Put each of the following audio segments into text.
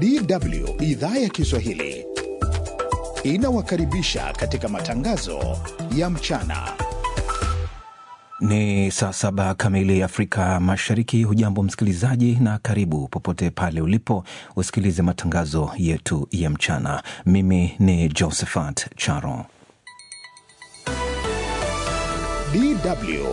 DW idhaa ya Kiswahili inawakaribisha katika matangazo ya mchana. Ni saa 7 kamili Afrika Mashariki. Hujambo msikilizaji na karibu popote pale ulipo usikilize matangazo yetu ya mchana. Mimi ni Josephat Charo. DW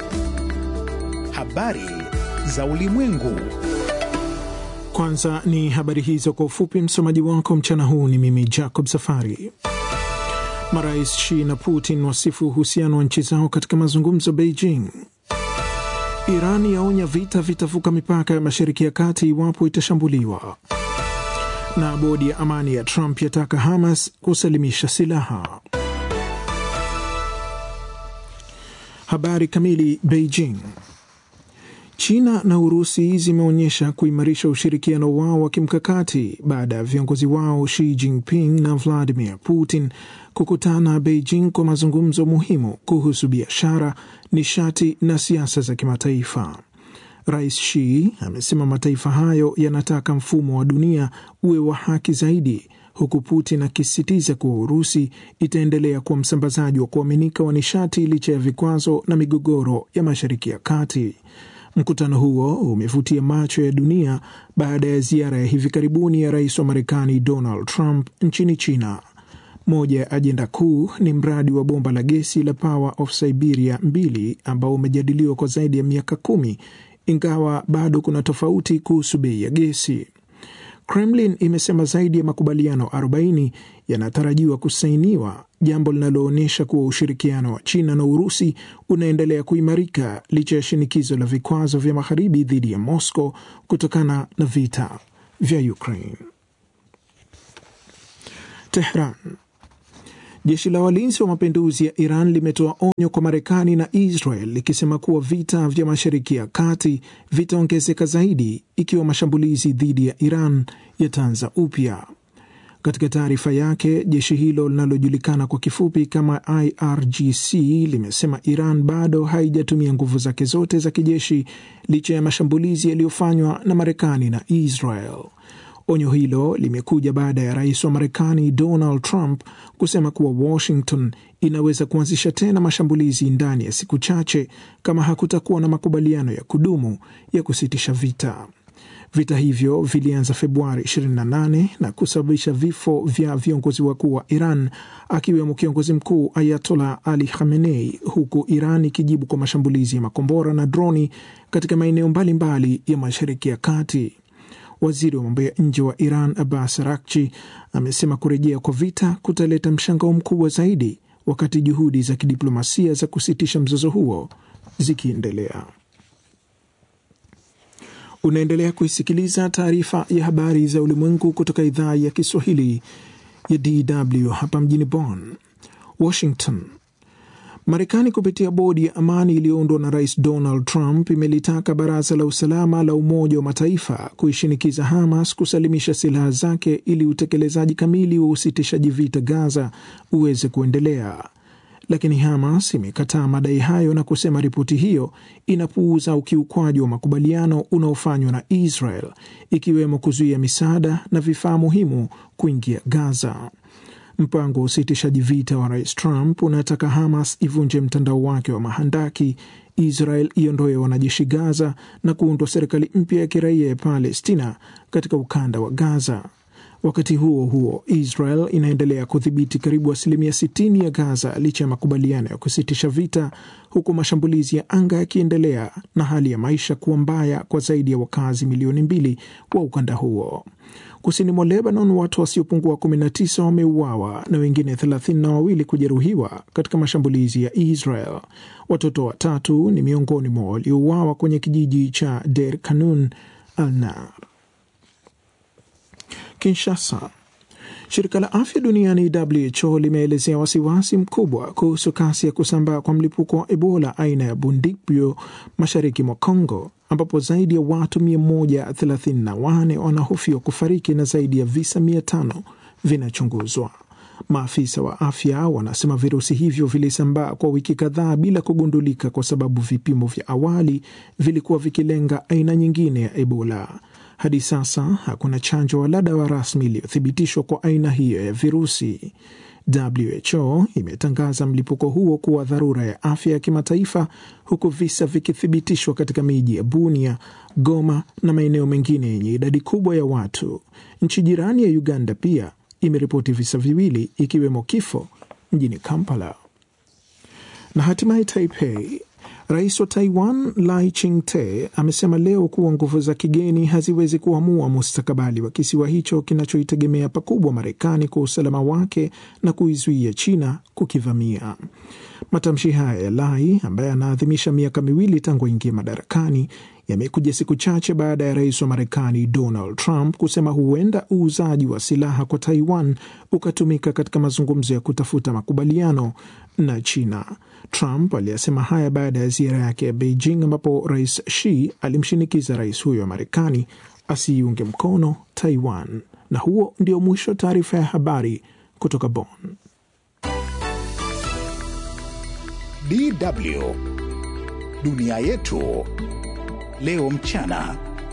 habari za ulimwengu. Kwanza ni habari hizo kwa ufupi. Msomaji wako mchana huu ni mimi Jacob Safari. Marais Xi na Putin wasifu uhusiano wa nchi zao katika mazungumzo Beijing. Iran yaonya vita vitavuka mipaka ya Mashariki ya Kati iwapo itashambuliwa. Na bodi ya amani ya Trump yataka Hamas kusalimisha silaha. Habari kamili. Beijing. China na Urusi zimeonyesha kuimarisha ushirikiano wao wa kimkakati baada ya viongozi wao Xi Jinping na Vladimir Putin kukutana Beijing kwa mazungumzo muhimu kuhusu biashara, nishati na siasa za kimataifa. Rais Xi amesema mataifa hayo yanataka mfumo wa dunia uwe wa haki zaidi, huku Putin akisisitiza kuwa Urusi itaendelea kuwa msambazaji wa kuaminika wa nishati licha ya vikwazo na migogoro ya Mashariki ya Kati. Mkutano huo umevutia macho ya dunia baada ya ziara ya hivi karibuni ya rais wa Marekani Donald Trump nchini China. Moja ya ajenda kuu ni mradi wa bomba la gesi la Power of Siberia 2 ambao umejadiliwa kwa zaidi ya miaka 10, ingawa bado kuna tofauti kuhusu bei ya gesi. Kremlin imesema zaidi ya makubaliano 40 yanatarajiwa kusainiwa, jambo linaloonyesha kuwa ushirikiano wa China na Urusi unaendelea kuimarika licha ya shinikizo la vikwazo vya Magharibi dhidi ya Moscow kutokana na vita vya Ukraine. Tehran. Jeshi la walinzi wa mapinduzi ya Iran limetoa onyo kwa Marekani na Israel likisema kuwa vita vya Mashariki ya Kati vitaongezeka zaidi ikiwa mashambulizi dhidi ya Iran yataanza upya. Katika taarifa yake, jeshi hilo linalojulikana kwa kifupi kama IRGC limesema Iran bado haijatumia nguvu zake zote za kijeshi licha ya mashambulizi yaliyofanywa na Marekani na Israel. Onyo hilo limekuja baada ya rais wa Marekani Donald Trump kusema kuwa Washington inaweza kuanzisha tena mashambulizi ndani ya siku chache kama hakutakuwa na makubaliano ya kudumu ya kusitisha vita. Vita hivyo vilianza Februari 28 na kusababisha vifo vya viongozi wakuu wa Iran, akiwemo kiongozi mkuu Ayatollah Ali Khamenei, huku Iran ikijibu kwa mashambulizi ya makombora na droni katika maeneo mbalimbali ya Mashariki ya Kati. Waziri wa mambo ya nje wa Iran Abbas Araghchi amesema kurejea kwa vita kutaleta mshangao mkubwa zaidi, wakati juhudi za kidiplomasia za kusitisha mzozo huo zikiendelea. Unaendelea kuisikiliza taarifa ya habari za ulimwengu kutoka idhaa ya Kiswahili ya DW hapa mjini Bonn. Washington. Marekani kupitia bodi ya amani iliyoundwa na Rais Donald Trump imelitaka Baraza la Usalama la Umoja wa Mataifa kuishinikiza Hamas kusalimisha silaha zake ili utekelezaji kamili wa usitishaji vita Gaza uweze kuendelea. Lakini Hamas imekataa madai hayo na kusema ripoti hiyo inapuuza ukiukwaji wa makubaliano unaofanywa na Israel, ikiwemo kuzuia misaada na vifaa muhimu kuingia Gaza. Mpango wa usitishaji vita wa Rais Trump unataka Hamas ivunje mtandao wake wa mahandaki, Israel iondoe wanajeshi Gaza na kuundwa serikali mpya ya kiraia ya Palestina katika ukanda wa Gaza. Wakati huo huo, Israel inaendelea kudhibiti karibu 60% ya Gaza licha ya makubaliano ya kusitisha vita, huku mashambulizi ya anga yakiendelea na hali ya maisha kuwa mbaya kwa zaidi ya wakazi milioni 2 wa ukanda huo. Kusini mwa Lebanon, watu wasiopungua 19 wameuawa na wengine 32 kujeruhiwa katika mashambulizi ya Israel. Watoto 3 ni miongoni mwa waliouawa kwenye kijiji cha Der Kanun al-Nar. Kinshasa. Shirika la Afya Duniani WHO limeelezea wasiwasi mkubwa kuhusu kasi ya kusambaa kwa mlipuko wa Ebola aina ya Bundibugyo mashariki mwa Kongo, ambapo zaidi ya watu 134 wanahofiwa kufariki na zaidi ya visa 500 vinachunguzwa. Maafisa wa afya wanasema virusi hivyo vilisambaa kwa wiki kadhaa bila kugundulika kwa sababu vipimo vya awali vilikuwa vikilenga aina nyingine ya Ebola. Hadi sasa hakuna chanjo wala dawa rasmi iliyothibitishwa kwa aina hiyo ya virusi. WHO imetangaza mlipuko huo kuwa dharura ya afya ya kimataifa, huku visa vikithibitishwa katika miji ya Bunia, Goma na maeneo mengine yenye idadi kubwa ya watu. Nchi jirani ya Uganda pia imeripoti visa viwili, ikiwemo kifo mjini Kampala. Na hatimaye Taipei, Rais wa Taiwan Lai Ching-te amesema leo kuwa nguvu za kigeni haziwezi kuamua mustakabali wa kisiwa hicho kinachoitegemea pakubwa Marekani kwa usalama wake na kuizuia China kukivamia. Matamshi haya ya Lai, ambaye anaadhimisha miaka miwili tangu aingie madarakani, yamekuja siku chache baada ya rais wa Marekani Donald Trump kusema huenda uuzaji wa silaha kwa Taiwan ukatumika katika mazungumzo ya kutafuta makubaliano na China. Trump aliyasema haya baada ya ziara yake ya Beijing, ambapo Rais Xi alimshinikiza rais huyo wa Marekani asiiunge mkono Taiwan. Na huo ndio mwisho taarifa ya habari kutoka Bonn. DW Dunia Yetu Leo Mchana.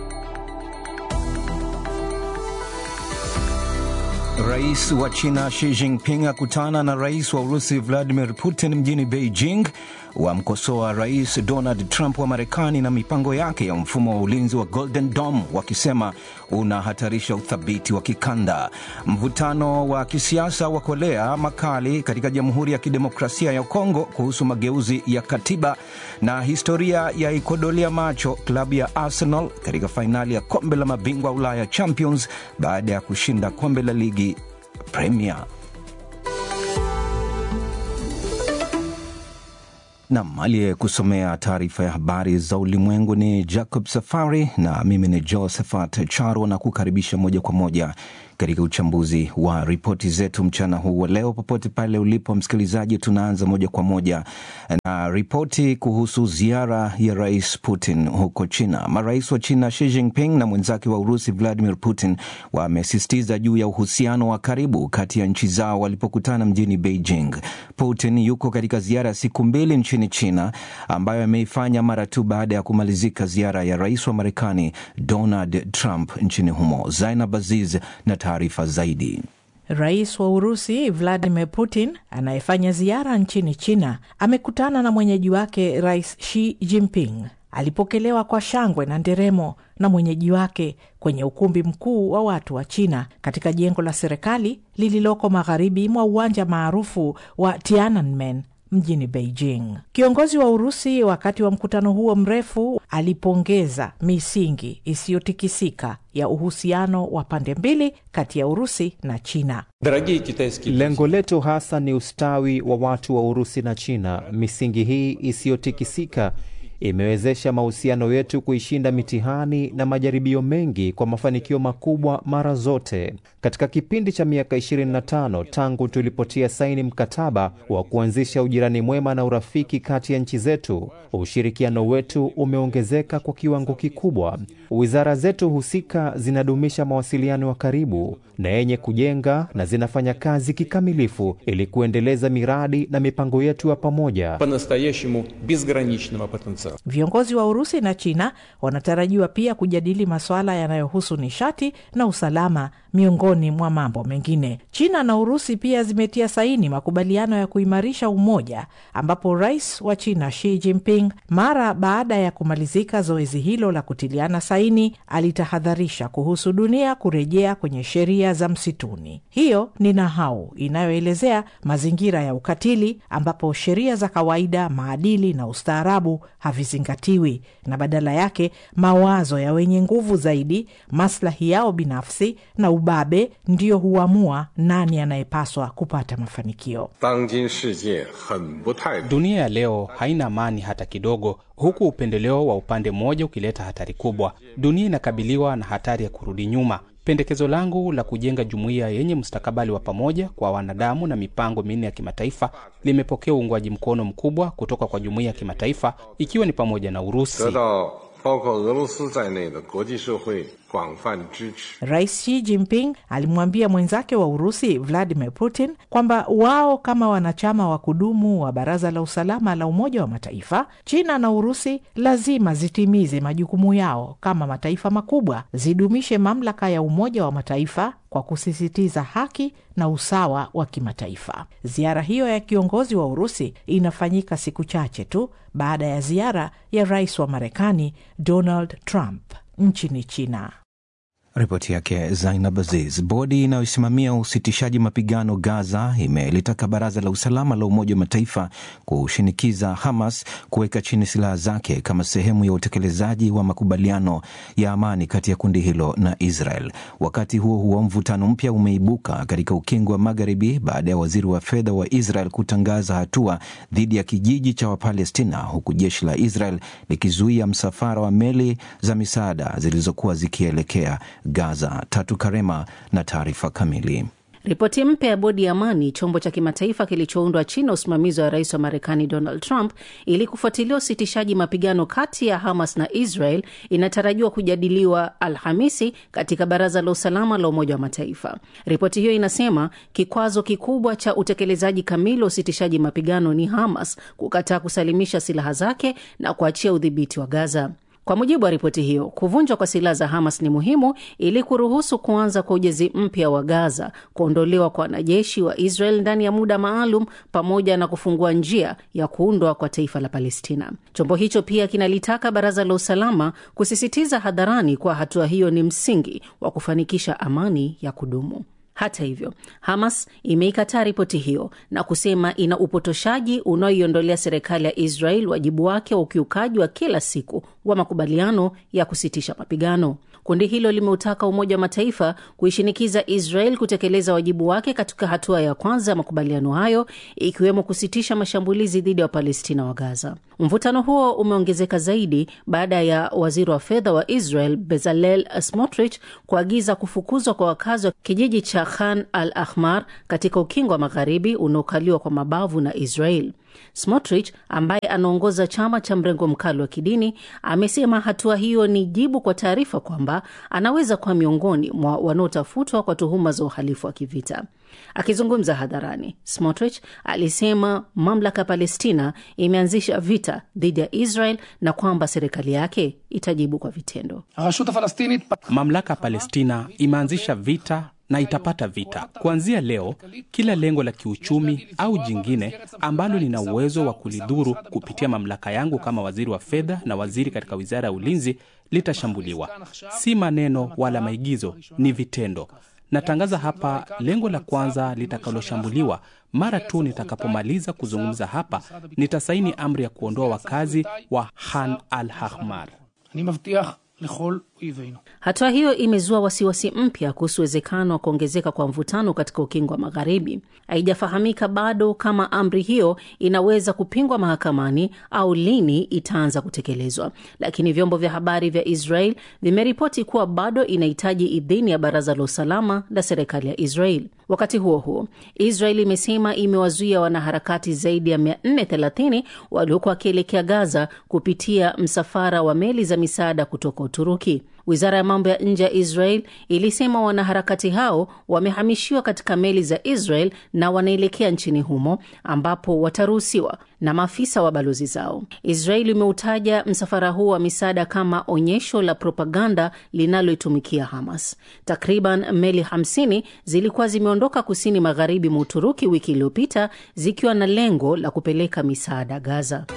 Rais wa China Xi Jinping akutana na rais wa Urusi Vladimir Putin mjini Beijing, wamkosoa Rais Donald Trump wa Marekani na mipango yake ya mfumo wa ulinzi wa Golden Dome, wakisema unahatarisha uthabiti wa kikanda. Mvutano wa kisiasa wakolea makali katika Jamhuri ya Kidemokrasia ya Kongo kuhusu mageuzi ya katiba, na historia ya ikodolea macho klabu ya Arsenal katika fainali ya kombe la mabingwa Ulaya Champions baada ya kushinda kombe la ligi Premier. Naam, aliyekusomea taarifa ya habari za ulimwengu ni Jacob Safari, na mimi ni Josephat Charo, na kukaribisha moja kwa moja katika uchambuzi wa ripoti zetu mchana huu wa leo. Popote pale ulipo msikilizaji, tunaanza moja kwa moja na ripoti kuhusu ziara ya Rais Putin huko China. Marais wa China Xi Jinping na mwenzake wa Urusi Vladimir Putin wamesisitiza juu ya uhusiano wa karibu kati ya nchi zao walipokutana mjini Beijing. Putin yuko katika ziara ya siku 2 nchini China, ambayo ameifanya mara tu baada ya kumalizika ziara ya rais wa Marekani Donald Trump nchini humo. Zainab Aziz na taarifa zaidi. Rais wa Urusi Vladimir Putin anayefanya ziara nchini China amekutana na mwenyeji wake Rais Xi Jinping. Alipokelewa kwa shangwe na nderemo na mwenyeji wake kwenye ukumbi mkuu wa watu wa China katika jengo la serikali lililoko magharibi mwa uwanja maarufu wa Tiananmen mjini Beijing. Kiongozi wa Urusi wakati wa mkutano huo mrefu alipongeza misingi isiyotikisika ya uhusiano wa pande mbili kati ya Urusi na China. Lengo letu hasa ni ustawi wa watu wa Urusi na China. Misingi hii isiyotikisika imewezesha mahusiano yetu kuishinda mitihani na majaribio mengi kwa mafanikio makubwa mara zote. Katika kipindi cha miaka 25 tangu tulipotia saini mkataba wa kuanzisha ujirani mwema na urafiki kati ya nchi zetu, ushirikiano wetu umeongezeka kwa kiwango kikubwa. Wizara zetu husika zinadumisha mawasiliano ya karibu na yenye kujenga, na zinafanya kazi kikamilifu ili kuendeleza miradi na mipango yetu ya pamoja. Viongozi wa Urusi na China wanatarajiwa pia kujadili masuala yanayohusu nishati na usalama miongoni mwa mambo mengine. China na Urusi pia zimetia saini makubaliano ya kuimarisha umoja, ambapo rais wa China Xi Jinping mara baada ya kumalizika zoezi hilo la kutiliana saini alitahadharisha kuhusu dunia kurejea kwenye sheria za msituni. Hiyo ni nahau inayoelezea mazingira ya ukatili ambapo sheria za kawaida, maadili na ustaarabu havizingatiwi, na badala yake mawazo ya wenye nguvu zaidi, maslahi yao binafsi na ubabe ndio huamua nani anayepaswa kupata mafanikio. Dunia ya leo haina amani hata kidogo, huku upendeleo wa upande mmoja ukileta hatari kubwa. Dunia inakabiliwa na hatari ya kurudi nyuma. Pendekezo langu la kujenga jumuiya yenye mustakabali wa pamoja kwa wanadamu na mipango minne ya kimataifa limepokea uungwaji mkono mkubwa kutoka kwa jumuiya ya kimataifa, ikiwa ni pamoja na Urusi. Rais Xi Jinping alimwambia mwenzake wa Urusi Vladimir Putin kwamba wao kama wanachama wa kudumu wa Baraza la Usalama la Umoja wa Mataifa, China na Urusi lazima zitimize majukumu yao kama mataifa makubwa, zidumishe mamlaka ya Umoja wa Mataifa kwa kusisitiza haki na usawa wa kimataifa. Ziara hiyo ya kiongozi wa Urusi inafanyika siku chache tu baada ya ziara ya rais wa Marekani Donald Trump nchini China. Ripoti yake Zainab Aziz. Bodi inayosimamia usitishaji mapigano Gaza imelitaka Baraza la Usalama la Umoja wa Mataifa kushinikiza Hamas kuweka chini silaha zake kama sehemu ya utekelezaji wa makubaliano ya amani kati ya kundi hilo na Israel. Wakati huo huo, mvutano mpya umeibuka katika ukingo wa Magharibi baada ya waziri wa fedha wa Israel kutangaza hatua dhidi ya kijiji cha Wapalestina, huku jeshi la Israel likizuia msafara wa meli za misaada zilizokuwa zikielekea Gaza. Tatu Karema na taarifa kamili. Ripoti mpya ya bodi ya amani, chombo cha kimataifa kilichoundwa chini ya usimamizi wa rais wa Marekani Donald Trump ili kufuatilia usitishaji mapigano kati ya Hamas na Israel, inatarajiwa kujadiliwa Alhamisi katika Baraza la Usalama la Umoja wa Mataifa. Ripoti hiyo inasema kikwazo kikubwa cha utekelezaji kamili wa usitishaji mapigano ni Hamas kukataa kusalimisha silaha zake na kuachia udhibiti wa Gaza. Kwa mujibu wa ripoti hiyo, kuvunjwa kwa silaha za Hamas ni muhimu ili kuruhusu kuanza kwa ujenzi mpya wa Gaza, kuondolewa kwa wanajeshi wa Israel ndani ya muda maalum, pamoja na kufungua njia ya kuundwa kwa taifa la Palestina. Chombo hicho pia kinalitaka Baraza la Usalama kusisitiza hadharani kwa hatua hiyo ni msingi wa kufanikisha amani ya kudumu. Hata hivyo, Hamas imeikataa ripoti hiyo na kusema ina upotoshaji unaoiondolea serikali ya Israel wajibu wake wa ukiukaji wa kila siku wa makubaliano ya kusitisha mapigano. Kundi hilo limeutaka Umoja wa Mataifa kuishinikiza Israel kutekeleza wajibu wake katika hatua ya kwanza ya makubaliano hayo, ikiwemo kusitisha mashambulizi dhidi ya Palestina wa Gaza. Mvutano huo umeongezeka zaidi baada ya waziri wa fedha wa Israel Bezalel Smotrich kuagiza kufukuzwa kwa wakazi wa kijiji cha Khan al-Ahmar katika ukingo wa Magharibi unaokaliwa kwa mabavu na Israel. Smotrich, ambaye anaongoza chama cha mrengo mkali wa kidini, amesema hatua hiyo ni jibu kwa taarifa kwamba anaweza kuwa miongoni mwa wanaotafutwa kwa tuhuma za uhalifu wa kivita. Akizungumza hadharani, Smotrich alisema mamlaka ya Palestina imeanzisha vita dhidi ya Israel na kwamba serikali yake itajibu kwa vitendo. Mamlaka ya Palestina imeanzisha vita na itapata vita. Kuanzia leo, kila lengo la kiuchumi au jingine ambalo lina uwezo wa kulidhuru kupitia mamlaka yangu kama waziri wa fedha na waziri katika wizara ya ulinzi litashambuliwa. Si maneno wala maigizo, ni vitendo. Natangaza hapa lengo la kwanza litakaloshambuliwa. Mara tu nitakapomaliza kuzungumza hapa, nitasaini amri ya kuondoa wakazi wa Khan al-Ahmar. Hatua hiyo imezua wasiwasi mpya kuhusu uwezekano wa kuongezeka kwa mvutano katika ukingo wa Magharibi. Haijafahamika bado kama amri hiyo inaweza kupingwa mahakamani au lini itaanza kutekelezwa, lakini vyombo vya habari vya Israel vimeripoti kuwa bado inahitaji idhini ya Baraza la Usalama la serikali ya Israel. Wakati huo huo, Israel imesema imewazuia wanaharakati zaidi ya 430 waliokuwa wakielekea Gaza kupitia msafara wa meli za misaada kutoka Uturuki. Wizara ya mambo ya nje ya Israel ilisema wanaharakati hao wamehamishiwa katika meli za Israel na wanaelekea nchini humo ambapo wataruhusiwa na maafisa wa balozi zao. Israel imeutaja msafara huu wa misaada kama onyesho la propaganda linaloitumikia Hamas. Takriban meli 50 zilikuwa zimeondoka kusini magharibi mwa Uturuki wiki iliyopita zikiwa na lengo la kupeleka misaada Gaza.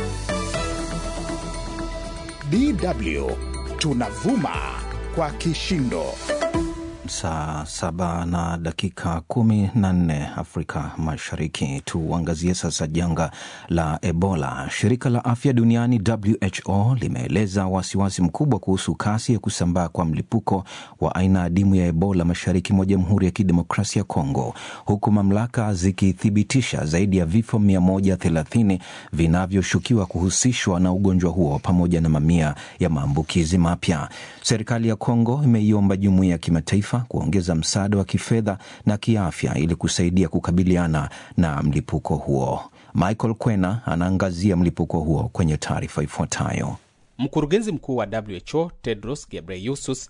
DW tunavuma kwa kishindo. Saa 7:14 Afrika Mashariki. Tuangazie sasa janga la Ebola. Shirika la Afya Duniani WHO limeeleza wasiwasi mkubwa kuhusu kasi ya kusambaa kwa mlipuko wa aina adimu ya Ebola mashariki mwa Jamhuri ya Kidemokrasia ya Kongo, huku mamlaka zikithibitisha zaidi ya vifo 130 vinavyoshukiwa kuhusishwa na ugonjwa huo pamoja na mamia ya maambukizi mapya. Serikali ya Kongo imeiomba jumuiya ya kimataifa kuongeza msaada wa kifedha na kiafya ili kusaidia kukabiliana na mlipuko huo. Michael Kwena anaangazia mlipuko huo kwenye taarifa ifuatayo. Mkurugenzi mkuu wa WHO Tedros Ghebreyesus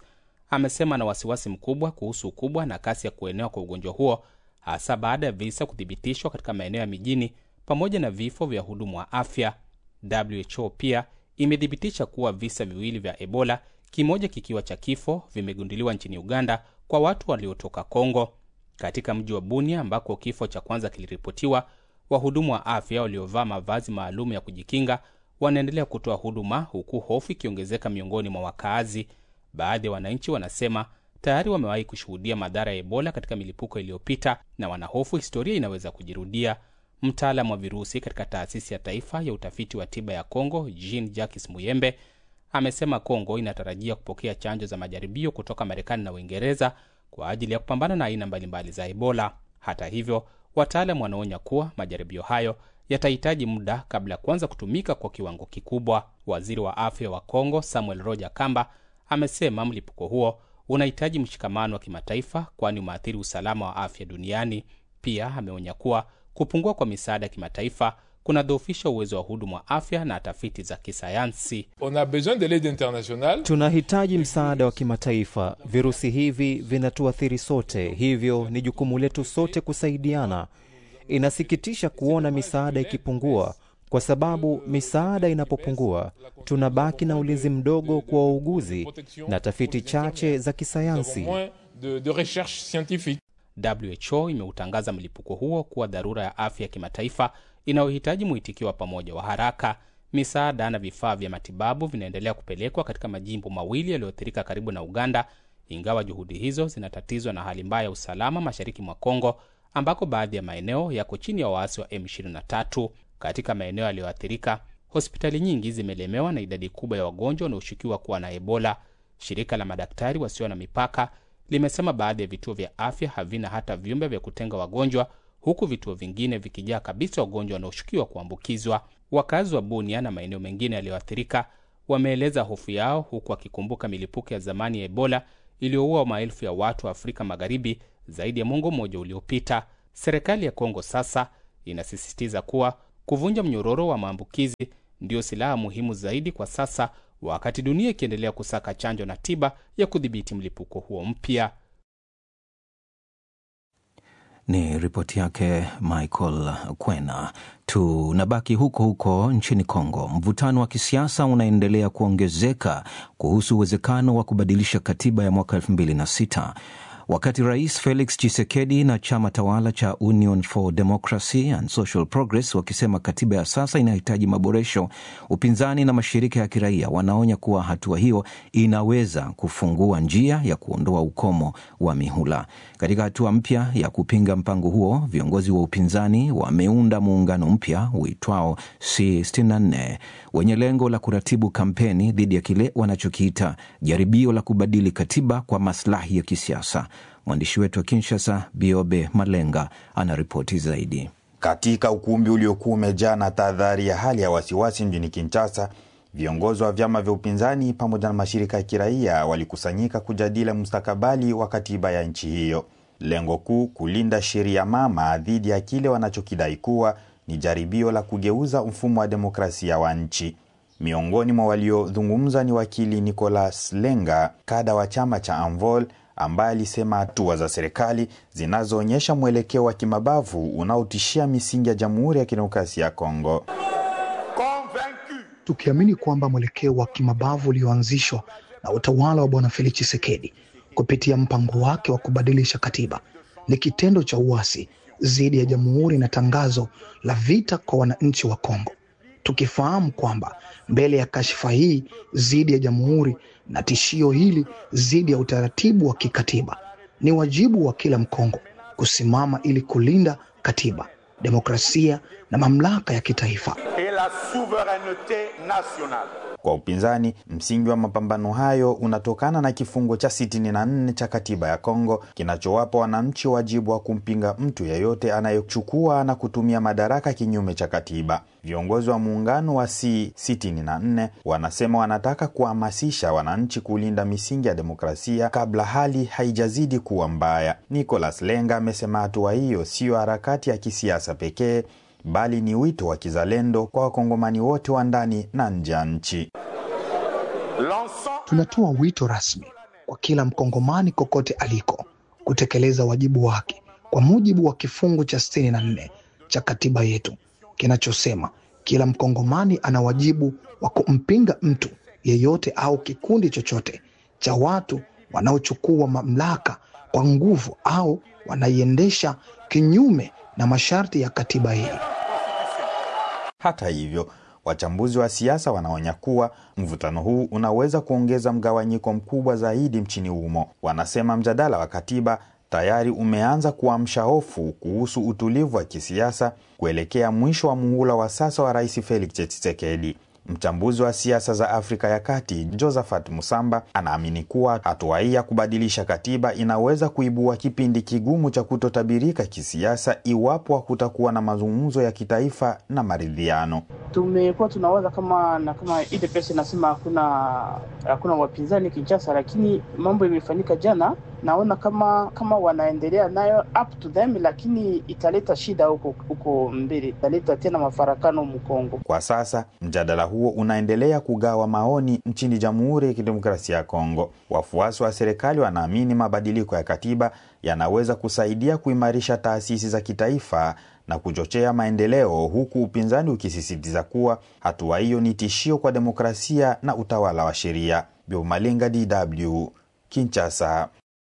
amesema na wasiwasi mkubwa kuhusu ukubwa na kasi ya kuenea kwa ugonjwa huo, hasa baada ya visa kuthibitishwa katika maeneo ya mijini pamoja na vifo vya wahudumu wa afya. WHO pia imethibitisha kuwa visa viwili vya Ebola, kimoja kikiwa cha kifo, vimegunduliwa nchini Uganda kwa watu waliotoka Kongo. Katika mji wa Bunia ambako kifo cha kwanza kiliripotiwa, wahudumu wa afya waliovaa mavazi maalum ya kujikinga wanaendelea kutoa huduma, huku hofu ikiongezeka miongoni mwa wakaazi. Baadhi ya wananchi wanasema tayari wamewahi kushuhudia madhara ya Ebola katika milipuko iliyopita na wanahofu historia inaweza kujirudia. Mtaalamu wa virusi katika taasisi ya taifa ya utafiti wa tiba ya Kongo, Jean-Jacques Muyembe, amesema Kongo inatarajia kupokea chanjo za majaribio kutoka Marekani na Uingereza kwa ajili ya kupambana na aina mbalimbali za Ebola. Hata hivyo, wataalamu wanaonya kuwa majaribio hayo yatahitaji muda kabla ya kuanza kutumika kwa kiwango kikubwa. Waziri wa afya wa Kongo, Samuel Roger Kamba, amesema mlipuko huo unahitaji mshikamano wa kimataifa kwani umaathiri usalama wa afya duniani. Pia ameonya kuwa kupungua kwa misaada ya kimataifa kunadhoofisha uwezo wa huduma wa afya na tafiti za kisayansi. Tunahitaji msaada wa kimataifa. Virusi hivi vinatuathiri sote, hivyo ni jukumu letu sote kusaidiana. Inasikitisha kuona misaada ikipungua, kwa sababu misaada inapopungua, tunabaki na ulinzi mdogo kwa wauguzi na tafiti chache za kisayansi. WHO imeutangaza mlipuko huo kuwa dharura ya afya ya kimataifa inayohitaji mwitikio wa pamoja wa haraka. Misaada na vifaa vya matibabu vinaendelea kupelekwa katika majimbo mawili yaliyoathirika karibu na Uganda, ingawa juhudi hizo zinatatizwa na hali mbaya ya usalama mashariki mwa Kongo, ambako baadhi ya maeneo yako chini ya waasi wa M23. Katika maeneo yaliyoathirika, hospitali nyingi zimelemewa na idadi kubwa ya wagonjwa wanaoshukiwa kuwa na Ebola. Shirika la madaktari wasio na mipaka limesema baadhi ya vituo vya afya havina hata vyumba vya kutenga wagonjwa, huku vituo vingine vikijaa kabisa wagonjwa wanaoshukiwa kuambukizwa. Wakazi wa Bunia na maeneo mengine yaliyoathirika wameeleza hofu yao, huku wakikumbuka milipuko ya zamani ya Ebola iliyoua maelfu ya watu wa Afrika Magharibi zaidi ya mwongo mmoja uliopita. Serikali ya Kongo sasa inasisitiza kuwa kuvunja mnyororo wa maambukizi ndio silaha muhimu zaidi kwa sasa, wakati dunia ikiendelea kusaka chanjo na tiba ya kudhibiti mlipuko huo mpya. Ni ripoti yake Michael Kwena. Tunabaki huko huko nchini Kongo. Mvutano wa kisiasa unaendelea kuongezeka kuhusu uwezekano wa kubadilisha katiba ya mwaka 2006. Wakati Rais Felix Tshisekedi na chama tawala cha Union for Democracy and Social Progress wakisema katiba ya sasa inahitaji maboresho, upinzani na mashirika ya kiraia wanaonya kuwa hatua hiyo inaweza kufungua njia ya kuondoa ukomo wa mihula. Katika hatua mpya ya kupinga mpango huo, viongozi wa upinzani wameunda muungano mpya uitwao C64 wenye lengo la kuratibu kampeni dhidi ya kile wanachokiita jaribio la kubadili katiba kwa maslahi ya kisiasa. Mwandishi wetu wa Kinshasa, Biobe Malenga, anaripoti zaidi. Katika ukumbi uliokuwa umejaa na tahadhari ya hali ya wasiwasi mjini Kinshasa, viongozi wa vyama vya upinzani pamoja na mashirika ya kiraia walikusanyika kujadili mustakabali wa katiba ya nchi hiyo. Lengo kuu, kulinda sheria mama dhidi ya kile wanachokidai kuwa ni jaribio la kugeuza mfumo wa demokrasia wa nchi. Miongoni mwa waliozungumza ni wakili Nicolas Lenga, kada wa chama cha Anvol, ambaye alisema hatua za serikali zinazoonyesha mwelekeo wa kimabavu unaotishia misingi ya Jamhuri ya Kidemokrasia ya Kongo. Tukiamini kwamba mwelekeo wa kimabavu ulioanzishwa na utawala wa Bwana Felix Tshisekedi kupitia mpango wake wa kubadilisha katiba ni kitendo cha uasi dhidi ya jamhuri na tangazo la vita kwa wananchi wa Kongo. Tukifahamu kwamba mbele ya kashfa hii dhidi ya jamhuri na tishio hili dhidi ya utaratibu wa kikatiba, ni wajibu wa kila Mkongo kusimama ili kulinda katiba, demokrasia na mamlaka ya kitaifa. Kwa upinzani, msingi wa mapambano hayo unatokana na kifungo cha 64 cha katiba ya Kongo kinachowapa wananchi wajibu wa kumpinga mtu yeyote anayechukua na kutumia madaraka kinyume cha katiba. Viongozi wa muungano wa C64 wanasema wanataka kuhamasisha wananchi kulinda misingi ya demokrasia kabla hali haijazidi kuwa mbaya. Nicolas Lenga amesema hatua hiyo sio harakati ya kisiasa pekee, bali ni wito wa kizalendo kwa wakongomani wote wa ndani na nje ya nchi. Tunatoa wito rasmi kwa kila Mkongomani kokote aliko kutekeleza wajibu wake kwa mujibu wa kifungu cha 64 cha katiba yetu kinachosema kila Mkongomani ana wajibu wa kumpinga mtu yeyote au kikundi chochote cha watu wanaochukua mamlaka kwa nguvu au wanaiendesha kinyume na masharti ya katiba hii. Hata hivyo, wachambuzi wa siasa wanaonya kuwa mvutano huu unaweza kuongeza mgawanyiko mkubwa zaidi nchini humo. Wanasema mjadala wa katiba tayari umeanza kuamsha hofu kuhusu utulivu wa kisiasa kuelekea mwisho wa muhula wa sasa wa Rais Felix Tshisekedi. Mchambuzi wa siasa za Afrika ya Kati, Josephat Musamba, anaamini kuwa hatua hii ya kubadilisha katiba inaweza kuibua kipindi kigumu cha kutotabirika kisiasa iwapo hakutakuwa na mazungumzo ya kitaifa na maridhiano. Tumekuwa tunawaza kama ile pesa inasema hakuna wapinzani Kinshasa, lakini mambo imefanyika jana. Naona kama wanaendelea nayo up to them, lakini italeta shida huko mbele, italeta tena mafarakano Mkongo. Kwa sasa mjadala huo unaendelea kugawa maoni nchini Jamhuri ya Kidemokrasia ya Kongo. Wafuasi wa serikali wanaamini mabadiliko ya katiba yanaweza kusaidia kuimarisha taasisi za kitaifa na kuchochea maendeleo, huku upinzani ukisisitiza kuwa hatua hiyo ni tishio kwa demokrasia na utawala wa sheria. Biomalenga, DW, Kinshasa.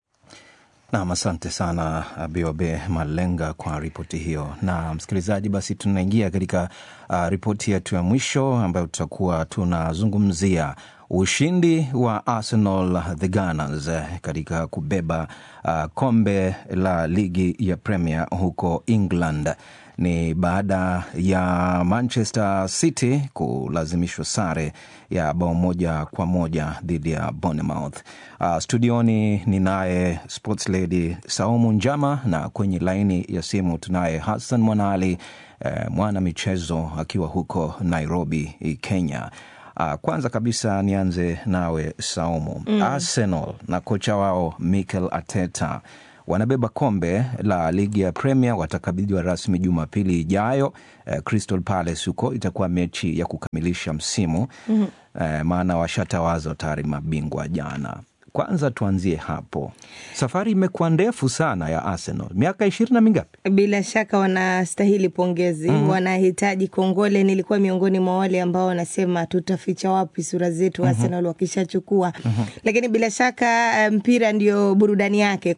Na asante sana Biobe Malenga kwa ripoti hiyo. Na msikilizaji, basi tunaingia katika ripoti yetu ya mwisho ambayo tutakuwa tunazungumzia ushindi wa Arsenal the Gunners katika kubeba kombe la ligi ya Premier huko England. Ni baada ya Manchester City kulazimishwa sare ya bao 1-1 dhidi ya Bournemouth. Studioni ninaye sports lady Saumu Njama, na kwenye laini ya simu tunaye Hassan Mwanali, mwana michezo akiwa huko Nairobi, Kenya. Kwanza kabisa nianze nawe Saumu. Arsenal na kocha wao Mikel Arteta wanabeba kombe la ligi ya Premier, watakabidhiwa rasmi Jumapili ijayo. Crystal Palace huko itakuwa mechi ya kukamilisha msimu. Maana washatawaza tayari mabingwa jana. Kwanza tuanzie hapo. Safari imekuwa ndefu sana ya Arsenal. Miaka 20 na mingapi? Bila shaka wanastahili pongezi. Wanahitaji kongole. Nilikuwa miongoni mwa wale ambao wanasema tutaficha wapi sura zetu Arsenal wakishachukua. Lakini bila shaka mpira ndio burudani yake,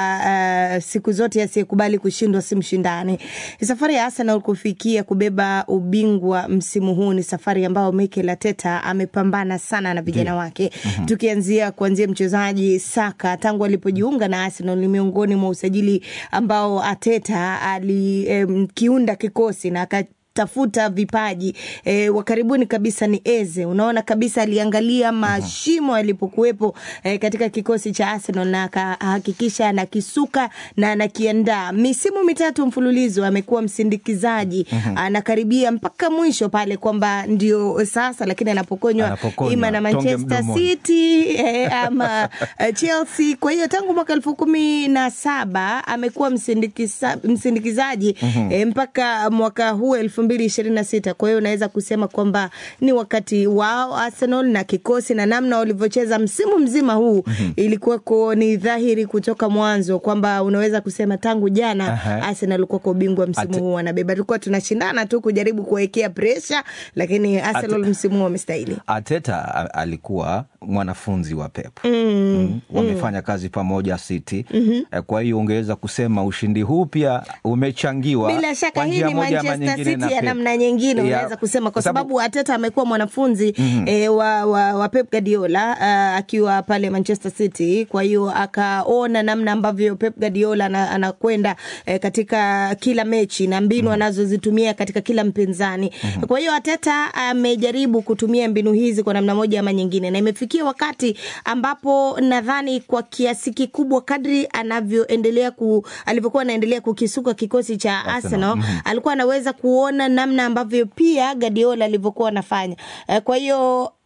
kwamba siku zote asiyekubali kushindwa si mshindani. Safari ya Arsenal kufikia kubeba ubingwa msimu huu ni safari ambayo Mikel Arteta amepambana sana na vijana wake. Tukianzia kuanzia mchezaji Saka, tangu alipojiunga na Arsenal ni miongoni mwa usajili ambao Arteta alikiunda kikosi na tafuta vipaji. Wa karibuni kabisa ni Eze. Unaona kabisa aliangalia mashimo yalipokuwepo katika kikosi cha Arsenal na akahakikisha anakisuka na anakiandaa. Misimu 3 mfululizo amekuwa msindikizaji. Anakaribia mpaka mwisho pale kwamba ndio sasa, lakini anapokonywa ima na Manchester City ama Chelsea. Kwa hiyo tangu mwaka 2017 amekuwa msindikizaji mpaka mwaka huu 2026. Kwa hiyo unaweza kusema kwamba ni wakati wao Arsenal na kikosi na namna walivyocheza msimu mzima huu. Ilikuwa ni dhahiri kutoka mwanzo kwamba unaweza kusema tangu jana Arsenal alikuwa kwa ubingwa msimu huu anabeba. Tulikuwa tunashindana tu kujaribu kuwekea pressure, lakini Arsenal msimu huu wamestahili. Arteta alikuwa mwanafunzi wa Pep. Wamefanya kazi pamoja City. Kwa hiyo ungeweza kusema ushindi huu pia umechangiwa. Bila shaka hii ni Manchester City ya namna nyingine unaweza kusema, kwa sababu Arteta amekuwa mwanafunzi wa Pep Guardiola akiwa pale Manchester City. Kwa hiyo akaona namna ambavyo Pep Guardiola anakwenda katika kila mechi na mbinu anazozitumia katika kila mpinzani. Kwa hiyo Arteta amejaribu kutumia mbinu hizi kwa namna moja ama nyingine, na imefikia wakati ambapo nadhani kwa kiasi kikubwa kadri alivyokuwa anaendelea kukisuka kikosi cha Arsenal alikuwa anaweza kuona namna ambavyo pia Guardiola alivyokuwa anafanya. Kwa hiyo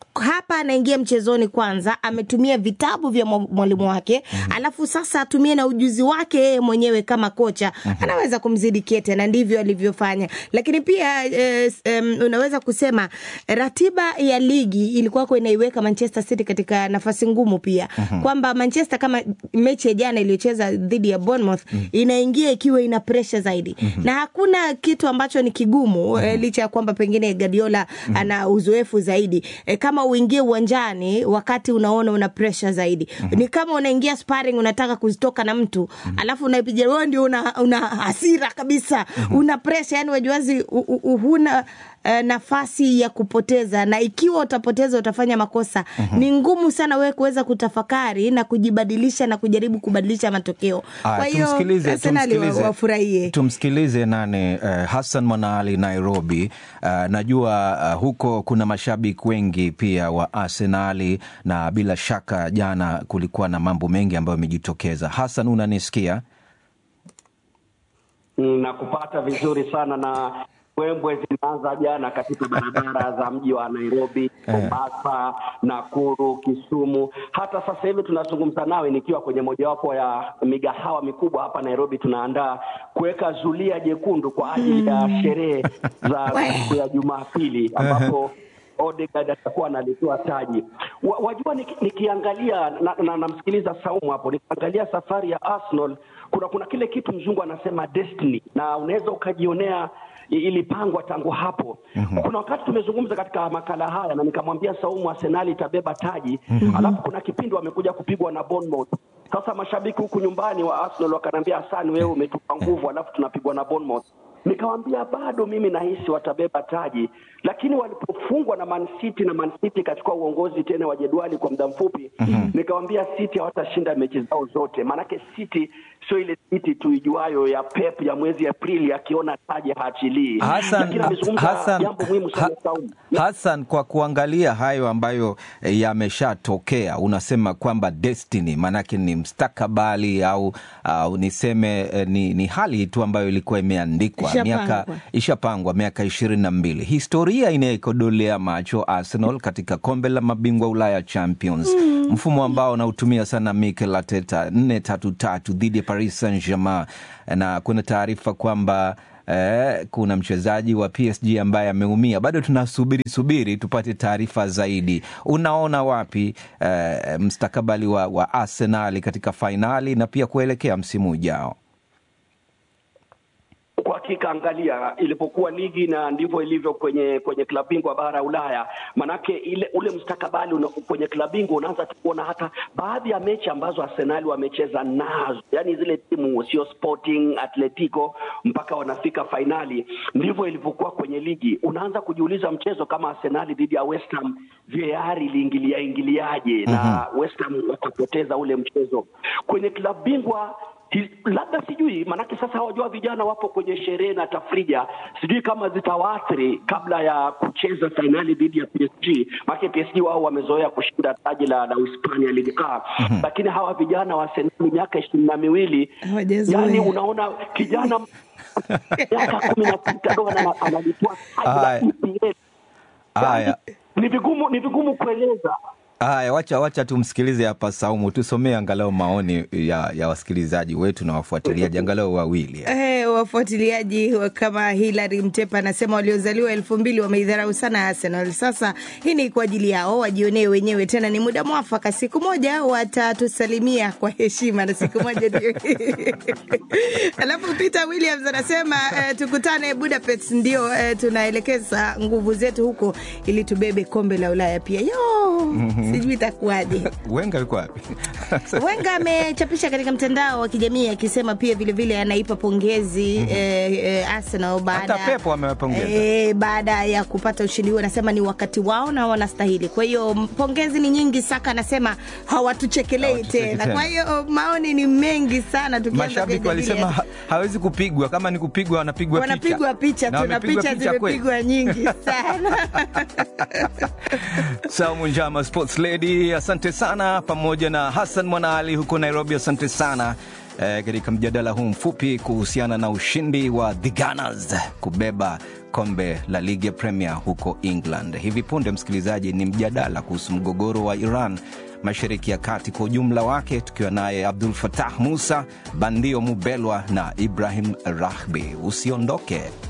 hapa anaingia mchezoni kwanza, ametumia vitabu vya mwalimu wake, alafu sasa atumie na ujuzi wake mwenyewe kama kocha, anaweza kumzidi Kete, na ndivyo alivyofanya. Lakini pia unaweza kusema ratiba ya ligi ilikuwa inaiweka Manchester City katika nafasi ngumu pia, kwamba Manchester kama mechi ya jana iliyocheza dhidi ya Bournemouth inaingia ikiwa ina pressure zaidi, na hakuna kitu ambacho ni kigumu licha ya kwamba pengine Guardiola ana uzoefu zaidi, kama uingie uwanjani wakati unaona una pressure zaidi. Ni kama unaingia sparring, unataka kuzitoka na mtu, alafu unaipiga wewe, ndio una hasira kabisa, una pressure, yani wajuazi huna nafasi ya kupoteza, na ikiwa utapoteza utafanya makosa. Ni ngumu sana wewe kuweza kutafakari na kujibadilisha na kujaribu kubadilisha matokeo. Kwa hiyo tumsikilize nani, Hassan Mwanali, Nairobi. Najua huko kuna mashabiki wengi pia wa Arsenali, na bila shaka jana kulikuwa na mambo mengi ambayo yamejitokeza. Hassan, unanisikia? Nakupata vizuri sana. Na Wembwe zinaanza jana katika barabara za mji wa Nairobi, Mombasa, Nakuru, Kisumu. Hata sasa hivi tunazungumza nawe nikiwa kwenye mojawapo ya migahawa mikubwa hapa Nairobi, tunaandaa kuweka zulia jekundu kwa ajili ya sherehe za siku ya Jumapili ambapo Odegaard atakuwa analitoa taji. Wajua nikiangalia na namsikiliza Saumu hapo, nikiangalia safari ya Arsenal, kuna kile kitu mzungu anasema destiny, na unaweza ukajionea ilipangwa tangu hapo. Kuna wakati tumezungumza katika makala haya na nikamwambia Saumu Arsenal itabeba taji, alafu kuna kipindi wamekuja kupigwa na Bournemouth. Sasa mashabiki huku nyumbani wa Arsenal wakanambia, Hassan wewe umetupa nguvu, alafu tunapigwa na Bournemouth. Nikamwambia bado mimi nahisi watabeba taji, lakini walipofungwa na Man City na Man City kachukua uongozi tena wa jedwali kwa muda mfupi, nikamwambia City hawatashinda mechi zao zote, manake City sio ile City tuijuayo ya Pep ya mwezi Aprili akiona taji haachilii. Hassan, kwa kuangalia hayo ambayo yameshatokea, unasema kwamba destiny manake ni mstakabali au niseme ni hali tu ambayo ilikuwa imeandikwa ishapangwa miaka 22. Historia inayokodolea macho Arsenal katika kombe la mabingwa Ulaya Champions, mfumo ambao unautumia sana Mikel Arteta, 4-3-3 dhidi ya Paris Saint-Germain, na kuna taarifa kwamba kuna mchezaji wa PSG ambaye ameumia. Bado tunasubiri tupate taarifa zaidi. Unaona wapi mstakabali wa Arsenal katika finali na pia kuelekea msimu ujao? Kwa hakika angalia ilipokuwa ligi na ndivyo ilivyo kwenye klabu bingwa bara Ulaya, manake ule mstakabali kwenye klabu bingwa unaanza kuona hata baadhi ya mechi ambazo Arsenal wamecheza nazo, yani zile timu sio Sporting, Atletico, mpaka wanafika finali. Ndivyo ilivyokuwa kwenye ligi. Unaanza kujiuliza mchezo kama Arsenal dhidi ya West Ham, VAR iliingiliaje na West Ham wakapoteza ule mchezo. Kwenye klabu bingwa labda sijui, manake sasa hawajua vijana wapo kwenye sherehe na tafrija, sijui kama zitawaathiri kabla ya kucheza finali dhidi ya PSG. Manake PSG wao wamezoea kushinda taji la Hispania Ligue A, lakini hawa vijana wa Arsenal miaka 22, yani unaona kijana miaka 16 ndo analitoa taji la EPL. Ni vigumu kueleza. Haya, wacha tumsikilize hapa Saumu, tusomee angalau maoni ya wasikilizaji wetu na wafuatiliaji angalau wawili. Wafuatiliaji kama Hilary Mtepa anasema waliozaliwa 2000 wameidharau sana Arsenal. Sasa hii ni kwa ajili yao, wajionee wenyewe, tena ni muda mwafaka, siku moja watatusalimia kwa heshima na siku moja ndio. Alafu Peter Williams anasema tukutane Budapest, ndio tunaelekeza nguvu zetu huko ili tubebe kombe la Ulaya pia. Sijui itakuwaje. Wenga yuko wapi? Wenga amechapisha katika mtandao wa kijamii akisema pia vile vile anaipa pongezi Arsenal baada ya kupata ushindi huo. Anasema ni wakati wao na wanastahili. Kwa hiyo pongezi ni nyingi. Saka anasema hawatuchekelei tena. Kwa hiyo maoni ni mengi sana. Mashabiki walisema hawezi kupigwa, kama ni kupigwa wanapigwa picha. Tuna picha zimepigwa nyingi sana. Saumu Njama, Sports Lady, asante sana, pamoja na Hassan Mwanali huko Nairobi, asante sana. katika mjadala huu mfupi kuhusiana na ushindi wa The Gunners kubeba kombe la ligi ya Premier huko England. Hivi punde msikilizaji, ni mjadala kuhusu mgogoro wa Iran Mashariki ya Kati kwa ujumla wake, tukiwa naye Abdul Fattah Musa, Bandio Mubelwa na Ibrahim Rahbi. Usiondoke.